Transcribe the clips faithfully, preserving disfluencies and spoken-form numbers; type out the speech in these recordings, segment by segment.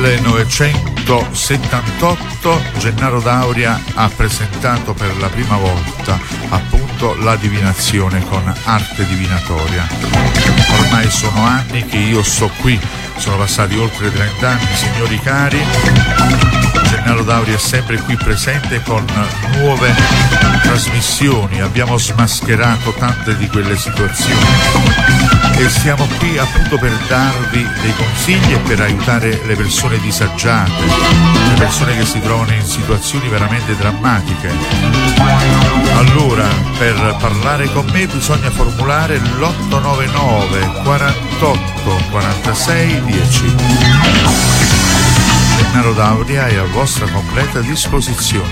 millenovecentosettantotto Gennaro D'Auria ha presentato per la prima volta appunto la divinazione con arte divinatoria. Ormai sono anni che io sto qui, sono passati oltre trenta anni, signori cari. Gennaro D'Auria è sempre qui presente con nuove trasmissioni, abbiamo smascherato tante di quelle situazioni e siamo qui appunto per darvi dei consigli e per aiutare le persone disagiate, le persone che si trovano in situazioni veramente drammatiche. Allora, per parlare con me bisogna formulare l'otto nove nove quarantotto quarantasei dieci. Gennaro D'Auria è a vostra completa disposizione.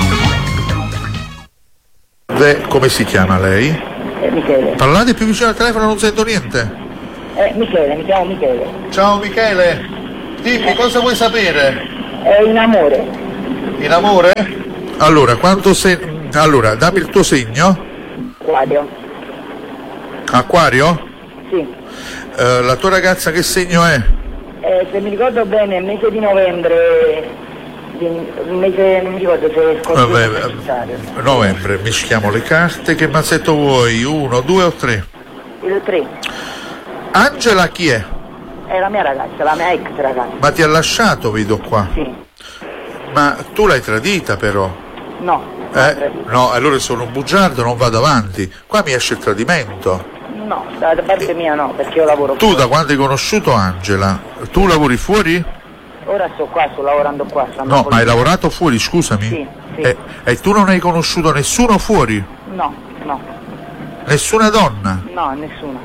Beh, come si chiama lei? Eh, Michele. Parlate più vicino al telefono, non sento niente. Eh, Michele, mi chiamo Michele. Ciao Michele, dimmi, cosa vuoi sapere? È in amore. In amore? Allora, quanto sei... Allora, dammi il tuo segno. Acquario. Acquario? Sì. Uh, la tua ragazza che segno è? Eh, se mi ricordo bene, il mese di novembre... Il mese, non mi ricordo se è scorso. Vabbè, novembre, mischiamo le carte. Che mazzetto vuoi? Uno, due o tre? Il tre. Angela chi è? È la mia ragazza, la mia ex ragazza. Ma ti ha lasciato, vedo qua. Sì. Ma tu l'hai tradita però? No. Eh? No, allora sono un bugiardo, non vado avanti. Qua mi esce il tradimento. No, da parte mia no, perché io lavoro Tu fuori. da quando hai conosciuto Angela? Tu lavori fuori? Ora sto qua, sto lavorando qua. No, ma hai lavorato fuori, scusami? Sì, sì. E, e tu non hai conosciuto nessuno fuori? No, no. Nessuna donna? No, nessuno.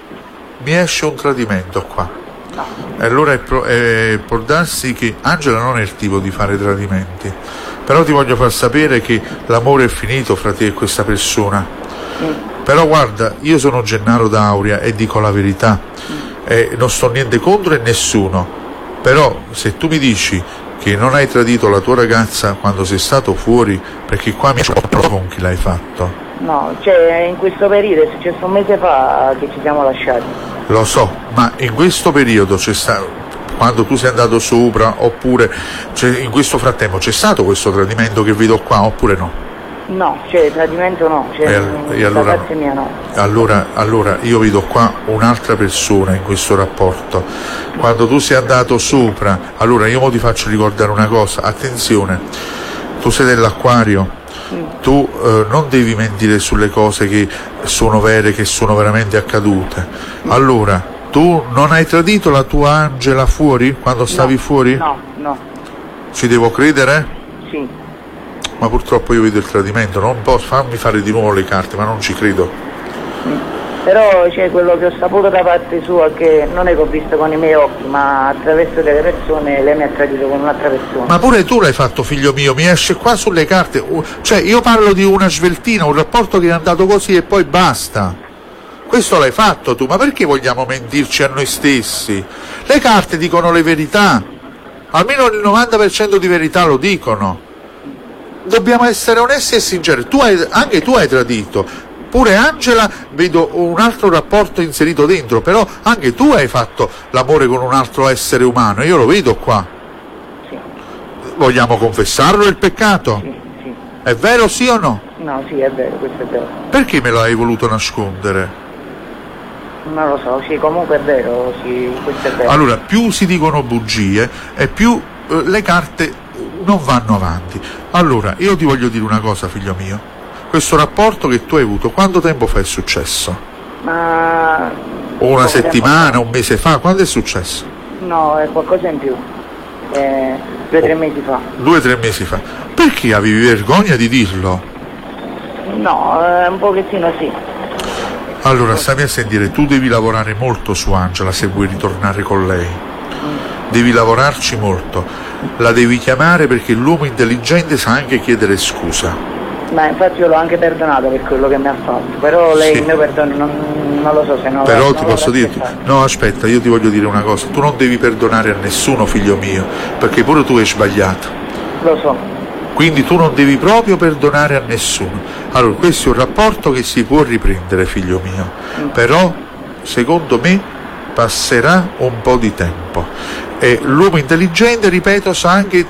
Mi esce un tradimento qua. No. E allora è pro, è, può darsi che Angela non è il tipo di fare tradimenti. Però ti voglio far sapere che l'amore è finito fra te e questa persona. Mm. Però guarda, io sono Gennaro D'Auria e dico la verità. Mm. E non sto niente contro e nessuno. Però se tu mi dici che non hai tradito la tua ragazza quando sei stato fuori, perché qua mi scoppio con chi l'hai fatto. No, cioè in questo periodo è successo un mese fa che ci siamo lasciati. Lo so, ma in questo periodo c'è stato, quando tu sei andato sopra, oppure in questo frattempo c'è stato questo tradimento che vedo qua, oppure no? No, cioè tradimento no, cioè e, e allora, da parte mia no. Allora, allora io vedo qua un'altra persona in questo rapporto. Quando tu sei andato sopra, allora io mo ti faccio ricordare una cosa, attenzione, tu sei dell'Acquario, mm. tu eh, non devi mentire sulle cose che sono vere, che sono veramente accadute. Mm. Allora, tu non hai tradito la tua Angela fuori, quando stavi no, fuori? No, no. Ci devo credere? Sì. Ma purtroppo io vedo il tradimento, non posso farmi fare di nuovo le carte, ma non ci credo. Mm. Però c'è quello che ho saputo da parte sua, che non è che ho visto con i miei occhi, ma attraverso delle persone lei mi ha tradito con un'altra persona. Ma pure tu l'hai fatto, figlio mio, mi esce qua sulle carte, cioè io parlo di una sveltina, un rapporto che è andato così e poi basta. Questo l'hai fatto tu, ma perché vogliamo mentirci a noi stessi? Le carte dicono le verità, almeno il novanta per cento di verità lo dicono. Dobbiamo essere onesti e sinceri. Tu hai, anche tu hai tradito, pure Angela vedo un altro rapporto inserito dentro, però anche tu hai fatto l'amore con un altro essere umano, io lo vedo qua. Sì. Vogliamo confessarlo il peccato? Sì, sì. È vero sì o no? No, sì, è vero, questo è vero. Perché me lo hai voluto nascondere? Non lo so, sì, comunque è vero, sì, questo è vero. Allora, più si dicono bugie e più eh, le carte non vanno avanti. Allora, io ti voglio dire una cosa, figlio mio. Questo rapporto che tu hai avuto, quanto tempo fa è successo? Ma... O una settimana, un mese fa? Quando è successo? No, è qualcosa in più. Eh, due o tre mesi fa. Due o tre mesi fa. Perché avevi vergogna di dirlo? No, eh, un pochettino sì. Allora, stammi a sentire, tu devi lavorare molto su Angela se vuoi ritornare con lei. Devi lavorarci molto. La devi chiamare perché l'uomo intelligente sa anche chiedere scusa. Ma infatti io l'ho anche perdonato per quello che mi ha fatto, però lei Sì. il mio perdono non, non lo so se no. Però non ti lo posso dire, aspettato. no aspetta, io ti voglio dire una cosa, tu non devi perdonare a nessuno, figlio mio, perché pure tu hai sbagliato. Lo so. Quindi tu non devi proprio perdonare a nessuno. Allora, questo è un rapporto che si può riprendere, figlio mio, mm. però secondo me passerà un po' di tempo E l'uomo intelligente, ripeto, sa anche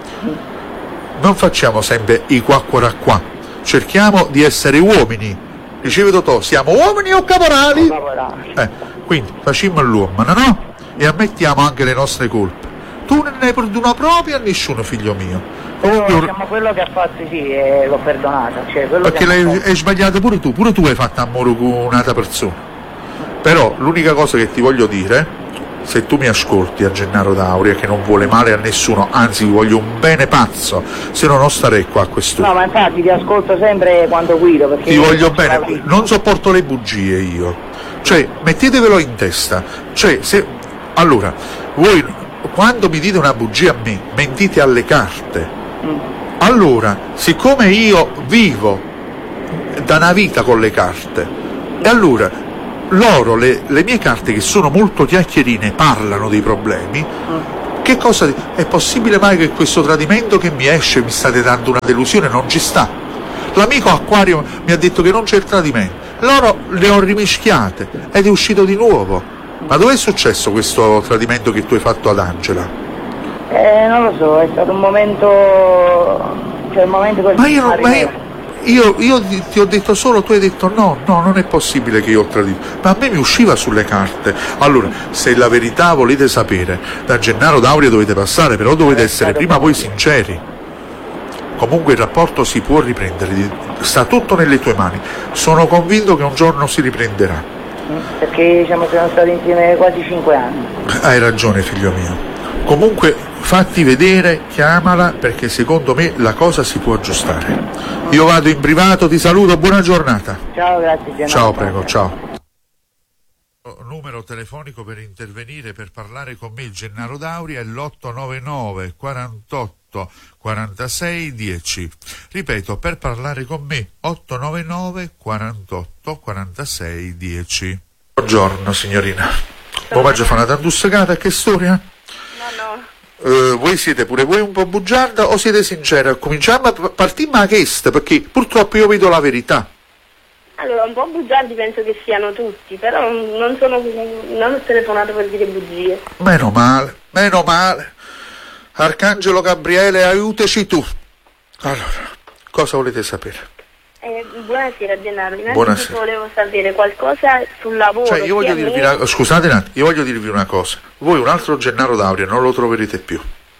non facciamo sempre i qua qua qua, cerchiamo di essere uomini. Dicevi Totò, siamo uomini o caporali? Eh, quindi facciamo l'uomo, no? E ammettiamo anche le nostre colpe. Tu non ne hai perduto una propria a nessuno, figlio mio. Comunque, diciamo, quello che ha fatto sì, eh, l'ho perdonata. Cioè, quello perché l'hai hai sbagliato pure tu, pure tu hai fatto amore con un'altra persona. Però l'unica cosa che ti voglio dire, se tu mi ascolti a Gennaro D'Auria, che non vuole male a nessuno, anzi voglio un bene pazzo, se no non starei qua a quest'ora. No, ma infatti ti ascolto sempre quando guido, perché ti voglio bene, non sopporto le bugie io. Cioè, mettetevelo in testa. Cioè, se allora, voi quando mi dite una bugia a me, mentite alle carte. Mm. Allora, siccome io vivo da una vita con le carte, e allora loro, le, le mie carte, che sono molto chiacchierine, parlano dei problemi. Mm. Che cosa è possibile mai che questo tradimento che mi esce mi state dando una delusione? Non ci sta. L'amico Acquario mi ha detto che non c'è il tradimento, loro le ho rimischiate ed è uscito di nuovo. Ma dove è successo questo tradimento che tu hai fatto ad Angela? Eh, non lo so, è stato un momento, cioè un momento così. Ma io, non, ma io, io, io ti, ti ho detto solo, tu hai detto no, no, non è possibile che io ho tradito. Ma a me mi usciva sulle carte. Allora, se la verità volete sapere, da Gennaro D'Auria dovete passare, però dovete essere prima voi sinceri. Comunque il rapporto si può riprendere, sta tutto nelle tue mani. Sono convinto che un giorno si riprenderà. Perché diciamo siamo stati insieme quasi cinque anni. Hai ragione, figlio mio. Comunque fatti vedere, chiamala, perché secondo me la cosa si può aggiustare. Io vado in privato, ti saluto, buona giornata. Ciao, grazie Gennaro. Ciao, prego, ciao. Numero telefonico per intervenire, per parlare con me, Gennaro D'Auria, è l'otto nove nove quarantotto quarantasei dieci. Ripeto, per parlare con me, otto nove nove quarantotto quarantasei dieci. Buongiorno signorina. Pomaggia fa una tantussecata, che storia? No, no. Uh, voi siete pure voi un po' bugiarda o siete sincera? Cominciamo a partire a chest, perché purtroppo io vedo la verità. Allora, un po' bugiardi penso che siano tutti, però non sono non ho telefonato per dire bugie. Meno male, meno male. Arcangelo Gabriele, aiutaci tu. Allora, cosa volete sapere? Eh, buonasera Gennaro, innanzitutto Buonasera. volevo sapere qualcosa sul lavoro. Cioè, io voglio dirvi una, scusate un attimo, io voglio dirvi una cosa. Voi un altro Gennaro D'Auria non lo troverete più.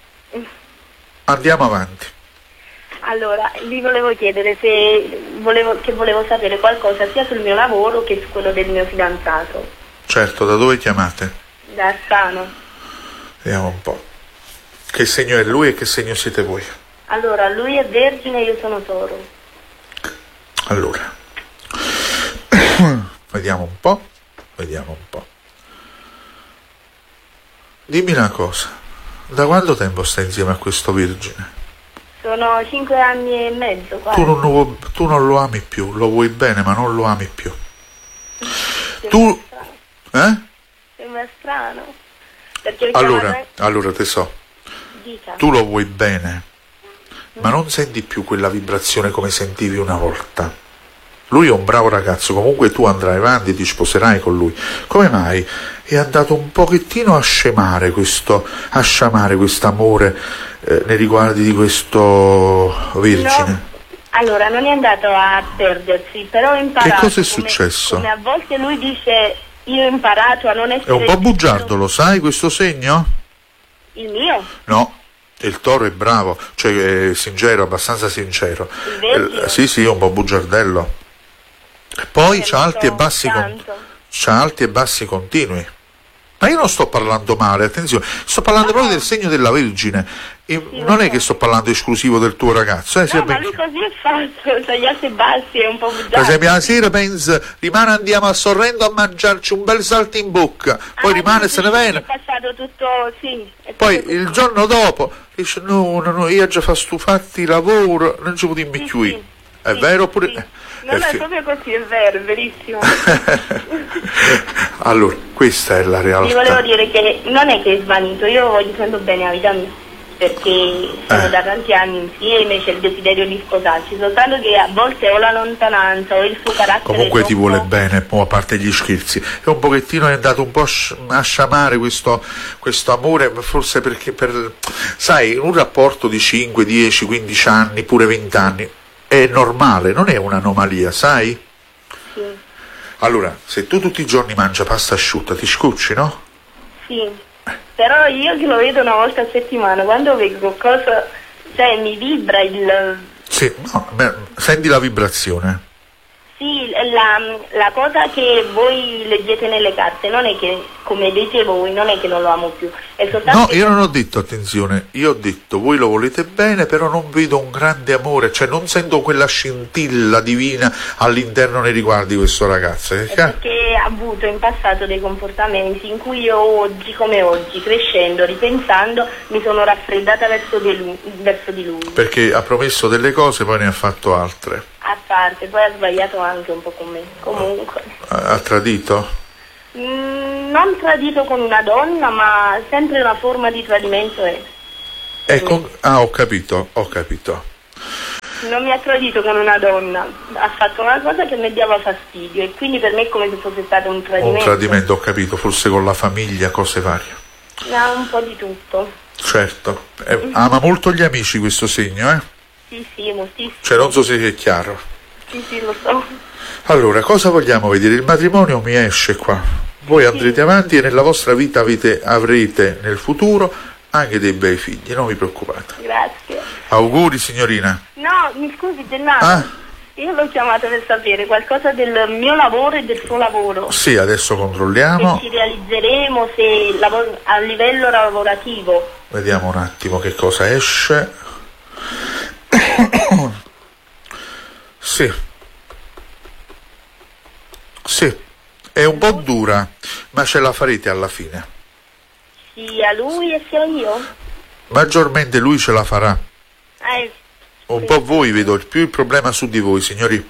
Andiamo avanti. Allora, vi volevo chiedere se volevo, che volevo sapere qualcosa sia sul mio lavoro che su quello del mio fidanzato. Certo, da dove chiamate? Da Astano. Vediamo un po'. Che segno è lui e che segno siete voi? Allora, lui è Vergine e io sono Toro. Allora, vediamo un po', vediamo un po'. Dimmi una cosa, da quanto tempo stai insieme a questo Vergine? Sono cinque anni e mezzo quasi. Tu non, lo, tu non lo ami più, lo vuoi bene ma non lo ami più. Sembra Tu, strano. eh? Sembra strano. Perché Allora, chiamate... allora te so, Dica. tu lo vuoi bene, ma non senti più quella vibrazione come sentivi una volta. Lui è un bravo ragazzo, comunque tu andrai avanti e ti sposerai con lui. Come mai è andato un pochettino a scemare questo, a sciamare questo amore eh, nei riguardi di questo Vergine? No. Allora, non è andato a perdersi, però ho imparato. Che cosa è come, successo? Come a volte lui dice, io ho imparato a non essere... È un po' bugiardo, lo sai questo segno? Il mio? No. Il Toro è bravo, cioè è sincero, abbastanza sincero. Il Vergine? Eh, sì, sì, è un po' bugiardello. Poi c'ha alti e bassi con... c'ha alti e bassi continui. Ma io non sto parlando male, attenzione, sto parlando no. proprio del segno della Vergine. E sì, non è so. Che sto parlando esclusivo del tuo ragazzo. Eh, no, ma lui così è fatto, c'ha gli alti e bassi, è un po' bugiardo. Per esempio la sera pensa, rimane, andiamo a Sorrento a mangiarci un bel salto in bocca, poi ah, rimane e se ne viene. È passato tutto, sì. È poi tutto il giorno dopo dice no, no, no, io già fa stufatti il lavoro, non ci potremmo più. Sì, sì, è sì, vero oppure... Sì. Non è, è proprio così, è vero, è verissimo. Allora, questa è la realtà. Vi volevo dire che non è che è svanito, io voglio tanto bene la vita mia. perché siamo Eh. da tanti anni insieme, c'è il desiderio di sposarci, soltanto che a volte o la lontananza o il suo carattere Comunque ti troppo- vuole bene, mo, a parte gli scherzi. È un pochettino è andato un po' a sci- a sciamare questo, questo amore, forse perché per, sai, un rapporto di cinque, dieci, quindici anni, pure venti anni, è normale, non è un'anomalia, sai? Sì, Allora, se tu tutti i giorni mangi pasta asciutta, ti scocci, no? sì, però io che lo vedo una volta a settimana, quando vedo qualcosa, cioè mi vibra il... Sì, no, beh, senti la vibrazione. Sì, la, la cosa che voi leggete nelle carte non è che, come dite voi, non è che non lo amo più, è soltanto No, che- io non ho detto, attenzione, io ho detto voi lo volete bene, però non vedo un grande amore, cioè non sento quella scintilla divina all'interno nei riguardi di questo ragazzo. Che è ca- perché ha avuto in passato dei comportamenti in cui io oggi come oggi, crescendo, ripensando, mi sono raffreddata verso di lui. Verso di lui. Perché ha promesso delle cose, poi ne ha fatto altre. A parte, poi ha sbagliato anche un po' con me. Comunque, Ha, ha tradito? mm, non tradito con una donna, ma sempre una forma di tradimento è. E con- Ah, ho capito, ho capito. Non mi ha tradito con una donna, ha fatto una cosa che mi diava fastidio e quindi per me è come se fosse stato un tradimento. Un tradimento, ho capito, forse con la famiglia, cose varie. Ha un po' di tutto. Certo. Eh, ama molto gli amici questo segno, eh? Sì, sì, moltissimo. Cioè, non so se è chiaro. Sì, sì, lo so. Allora, cosa vogliamo vedere? Il matrimonio mi esce qua. Voi andrete avanti e nella vostra vita avete, avrete nel futuro anche dei bei figli, non vi preoccupate. Grazie. Auguri, signorina. No, mi scusi, Gennaro. Ah? Io l'ho chiamata per sapere qualcosa del mio lavoro e del suo lavoro. Sì, adesso Se controlliamo. ci realizzeremo, se lav- a livello lavorativo. Vediamo un attimo che cosa esce. Sì. Sì. È un po' dura, ma ce la farete alla fine. Sia lui e sia io. Maggiormente lui ce la farà. Eh, Un po' voi vedo più il problema su di voi, signori.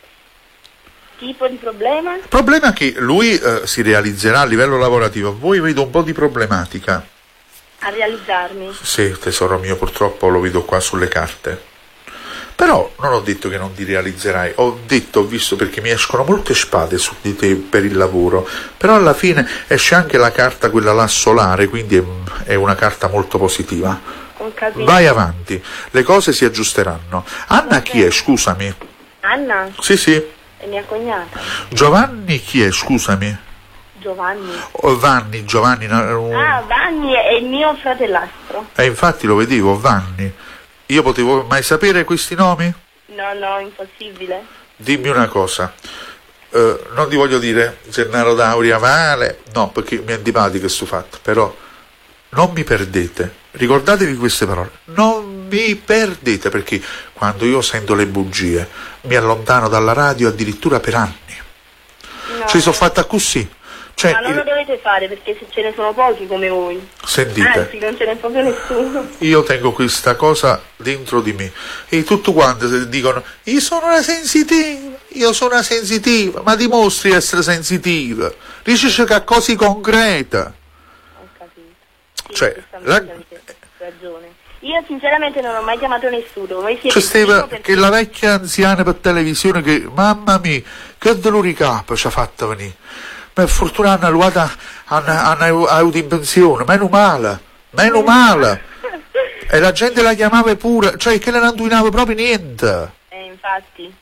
tipo di problema? Il problema è che lui eh, si realizzerà a livello lavorativo, voi vedo un po' di problematica. A realizzarmi. Sì, tesoro mio, purtroppo lo vedo qua sulle carte. Però non ho detto che non ti realizzerai, ho detto, ho visto, perché mi escono molte spade su di te per il lavoro, però alla fine esce anche la carta, quella là solare, quindi è, è una carta molto positiva. Ho capito. Vai avanti, le cose si aggiusteranno. Anna Ok. chi è, scusami? Anna Sì, sì. è mia cognata. Giovanni chi è, scusami? Giovanni. O Vanni, Giovanni, no, un- Ah, Vanni è il mio fratellastro. eh, infatti lo vedevo, Vanni. Io potevo mai sapere questi nomi? No, no, impossibile. Dimmi una cosa, eh, non ti voglio dire Gennaro Dauria male, no, perché mi è antipatico questo fatto, però non mi perdete, ricordatevi queste parole, non mi perdete, perché quando io sento le bugie mi allontano dalla radio addirittura per anni. No. Ci sono fatta così. Cioè, Ma non il- lo dovete fare perché se ce ne sono pochi come voi. Sentite, Anzi, non ce n'è proprio nessuno. io tengo questa cosa dentro di me e tutto quanto se dicono io sono una sensitiva, io sono una sensitiva, ma dimostri di essere sensitiva, dici che a cose concrete. Ho capito. Sì, Cioè, giustamente la- avete ragione. Io sinceramente non ho mai chiamato nessuno. Voi siete C'è il stava primo perché- che la vecchia anziana per televisione che, mamma mia, che dolori capo ci ha fatto venire. Per fortuna hanno arrivato, hanno, hanno avuto in pensione, meno male, meno male. E la gente la chiamava pure, cioè che le non indovinava proprio niente. Eh, infatti.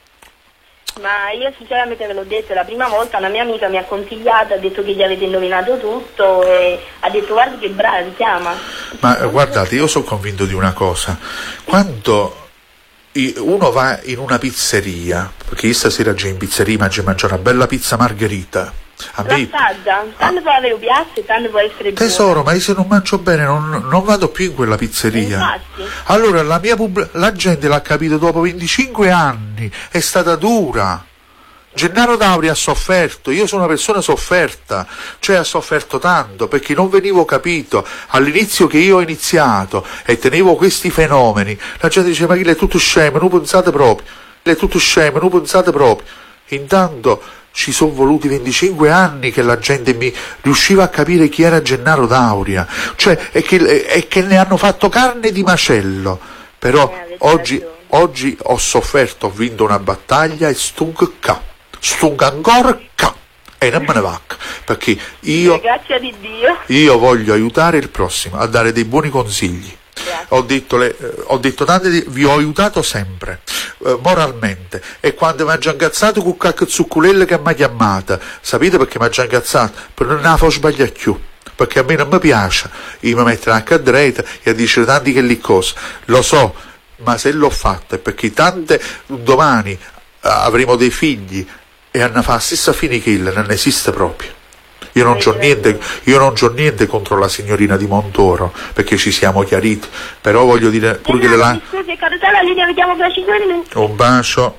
Ma io sinceramente ve l'ho detto, la prima volta una mia amica mi ha consigliato, ha detto che gli avete indovinato tutto e ha detto guardi che brava, chiama. Ma eh, guardate, io sono convinto di una cosa, quando i- uno va in una pizzeria, perché io stasera già in pizzeria ma ci mangio una bella pizza margherita, a me, L'assaggia, tanto può avere piazze, tanto può essere buono. tesoro, ma io se non mangio bene non, non vado più in quella pizzeria. Infatti. Allora la mia pub- la gente l'ha capito dopo venticinque anni, è stata dura. Gennaro Dauria ha sofferto, io sono una persona sofferta, cioè ha sofferto tanto perché non venivo capito. All'inizio che io ho iniziato e tenevo questi fenomeni, la gente diceva ma chi è tutto scemo, non pensate proprio, lei è tutto scemo, non pensate proprio. Intanto ci sono voluti venticinque anni che la gente mi riusciva a capire chi era Gennaro D'Auria, cioè e che, e che ne hanno fatto carne di macello. Però Eh, oggi, ragione. oggi ho sofferto, ho vinto una battaglia e stung ca, stung ancora ca, e non me ne va, perché io, Eh, grazie di Dio. io voglio aiutare il prossimo a dare dei buoni consigli. Grazie. Ho detto, le, eh, ho detto tante di, vi ho aiutato sempre, eh, moralmente, e quando mi ha già incazzato con qualche zucculella che mi ha chiamata, sapete perché mi ha già incazzato? Per non la far sbagliare più, perché a me non mi piace, io mi metto anche a dreta e a dire tanti che lì cose, lo so, ma se l'ho fatta è perché tante domani eh, avremo dei figli e hanno fatto la stessa fine che il non esiste proprio. Io non c'ho niente, io non c'ho niente contro la signorina di Montoro, perché ci siamo chiariti, però voglio dire pure che le la... Scusi, è caduta la linea, vediamo fra cinque minuti. Un bacio.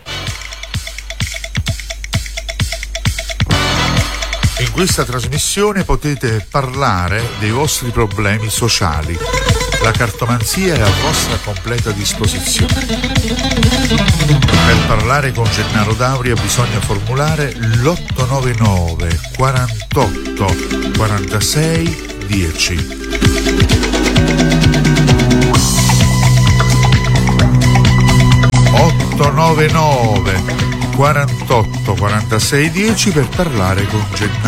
In questa trasmissione potete parlare dei vostri problemi sociali. La cartomanzia è a vostra completa disposizione. Per parlare con Gennaro D'Auria bisogna formulare l'otto nove nove quarantotto quarantasei dieci. otto nove nove quarantotto quarantasei dieci per parlare con Gennaro